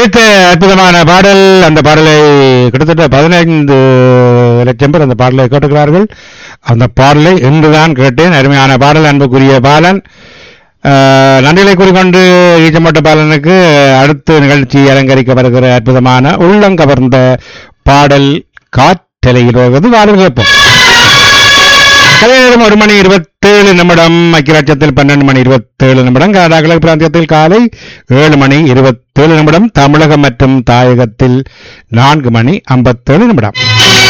ஒலித்த அற்புதமான பாடல். அந்த பாடலை கிட்டத்தட்ட 15 லட்சம் பேர் அந்த பாடலை கேட்டுக்கிறார்கள். அந்த பாடலை இன்றுதான் கேட்டேன். அருமையான பாடல், அன்புக்குரிய பாலன். நன்றிகளை கூறிக்கொண்டு ஈச்சம்பட்ட பாலனுக்கு அடுத்த நிகழ்ச்சி அலங்கரிக்க வருகிற அற்புதமான உள்ளங்கவர்ந்த பாடல் காற்றலையில் வருவது வாரம் கேட்போம். கலைநேரம் 1 மணி 27 நிமிடம். ஐக்கியராட்சத்தில் 12 மணி 27 நிமிடம். கனடா கிழக்கு பிராந்தியத்தில் காலை 7 மணி 27 நிமிடம். தமிழகம் மற்றும் தாயகத்தில் 4 மணி 57 நிமிடம்.